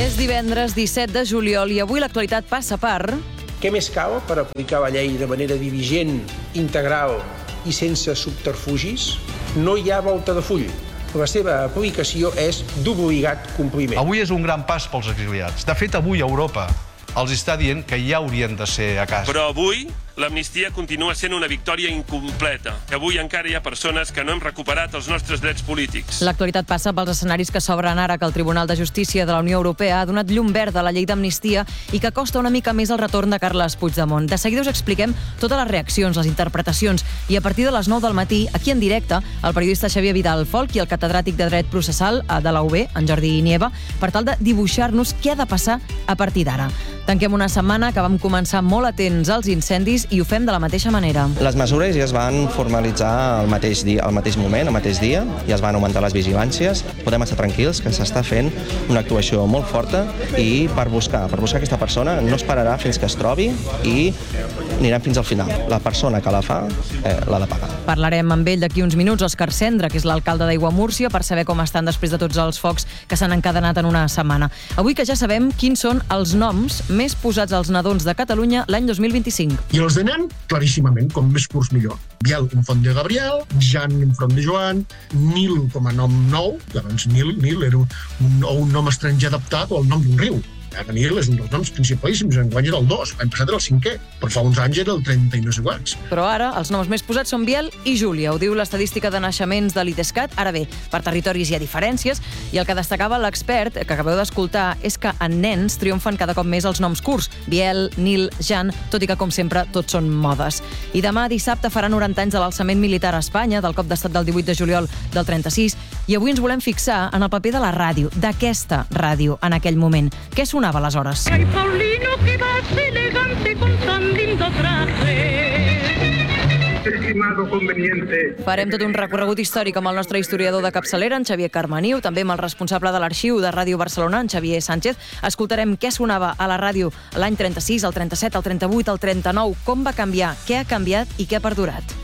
És divendres 17 de juliol i avui l'actualitat passa per... Què més cal per aplicar la llei de manera diligent, integral i sense subterfugis? No hi ha volta de full. La seva aplicació és d'obligat compliment. Avui és un gran pas pels exiliats. De fet, avui Europa els està dient que ja haurien de ser a casa. Però avui l'amnistia continua sent una victòria incompleta. Avui encara hi ha persones que no hem recuperat els nostres drets polítics. L'actualitat passa pels escenaris que s'obren ara que el Tribunal de Justícia de la Unió Europea ha donat llum verda a la llei d'amnistia i que costa una mica més el retorn de Carles Puigdemont. De seguida us expliquem totes les reaccions, les interpretacions i a partir de les 9 del matí, aquí en directe, el periodista Xavier Vidal Folch i el catedràtic de Dret Processal de la UB, en Jordi Nieva, per tal de dibuixar-nos què ha de passar a partir d'ara. Tanquem una setmana que vam començar molt atents als incendis i ho fem de la mateixa manera. Les mesures ja es van formalitzar al mateix moment, al mateix dia, ja es van augmentar les vigilàncies. Podem estar tranquils que s'està fent una actuació molt forta i per buscar aquesta persona no esperarà fins que es trobi i anirem fins al final. La persona que la fa l'ha de pagar. Parlarem amb ell d'aquí uns minuts, Òscar Cendra, que és l'alcalde d'Aiguamúrcia, per saber com estan després de tots els focs que s'han encadenat en una setmana. Avui que ja sabem quins són els noms més posats als nadons de Catalunya l'any 2025. I els de nen, claríssimament, com més curts millor. Biel enfront de Gabriel, Jan enfront de Joan, Nil com a nom nou, llavors Nil era un nom estranger adaptat o el nom d'un riu. Ara Nil és un dels noms principalíssims, enguany era el 2, l'any passat era el 5è, però fa uns anys era el 30 i no sé quants. Però ara els noms més posats són Biel i Júlia, ho diu l'estadística de naixements de l'IDESCAT. Ara bé, per territoris hi ha diferències i el que destacava l'expert que acabeu d'escoltar és que en nens triomfen cada cop més els noms curts, Biel, Nil, Jan, tot i que com sempre tots són modes. I demà dissabte farà 90 anys de l'alçament militar a Espanya, del cop d'estat del 18 de juliol del 36, i avui ens volem fixar en el paper de la ràdio, d'aquesta ràdio en aquell moment. Què sonava aleshores? Ay, Paulino, que vas elegante con tan lindo traje. Estimado conveniente. Farem tot un recorregut històric amb el nostre historiador de capçalera, en Xavier Carmaniu, també amb el responsable de l'arxiu de Ràdio Barcelona, en Xavier Sánchez. Escoltarem què sonava a la ràdio l'any 36, el 37, el 38, el 39, com va canviar, què ha canviat i què ha perdurat.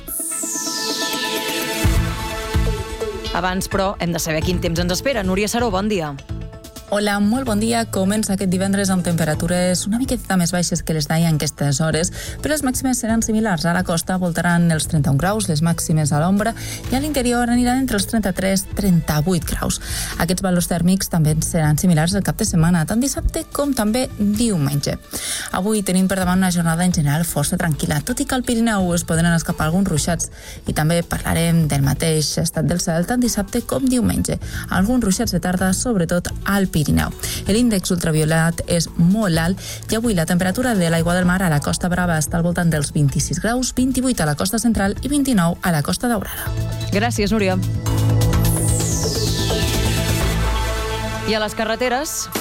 Abans, però, hem de saber quin temps ens espera. Núria Saró, bon dia. Hola, molt bon dia. Comença aquest divendres amb temperatures una miqueta més baixes que les d'ahir en aquestes hores, però les màximes seran similars. A la costa voltaran els 31 graus, les màximes a l'ombra, i a l'interior aniran entre els 33 i 38 graus. Aquests valors tèrmics també seran similars el cap de setmana, tant dissabte com també diumenge. Avui tenim per davant una jornada en general força tranquil·la, tot i que al Pirineu es podran escapar alguns ruixats, i també parlarem del mateix estat del cel tant dissabte com diumenge. Alguns ruixats de tarda, sobretot al Pirineu. L'índex ultraviolat és molt alt i avui la temperatura de l'aigua del mar a la Costa Brava està al voltant dels 26 graus, 28 a la costa central i 29 a la Costa Daurada. Gràcies, Núria. I a les carreteres...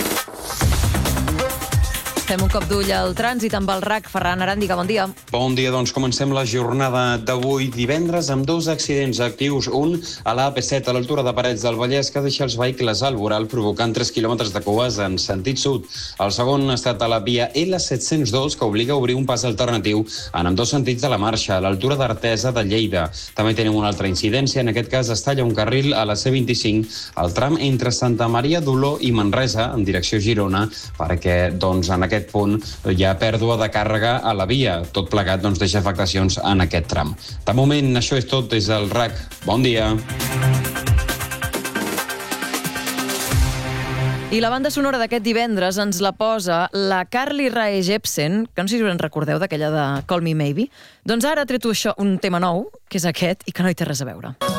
Fem un cop d'ull al trànsit amb el RAC. Ferran Aràndiga, bon dia. Bon dia, doncs comencem la jornada d'avui divendres amb dos accidents actius. Un a la AP7 a l'altura de Parets del Vallès que deixa els vehicles al voral provocant 3 quilòmetres de cues en sentit sud. El segon ha estat a la via L702 que obliga a obrir un pas alternatiu en ambdós sentits de la marxa a l'altura d'Artesa de Lleida. També tenim una altra incidència, en aquest cas es talla un carril a la C25 al tram entre Santa Maria d'Oló i Manresa en direcció Girona perquè doncs en aquest punt hi ha pèrdua de càrrega a la via. Tot plegat doncs, deixa afectacions en aquest tram. De moment, això és tot des del RAC. Bon dia. I la banda sonora d'aquest divendres ens la posa la Carly Rae Jepsen, que no sé si us en recordeu d'aquella de Call Me Maybe. Doncs ara ha tret un tema nou, que és aquest, i que no hi té res a veure.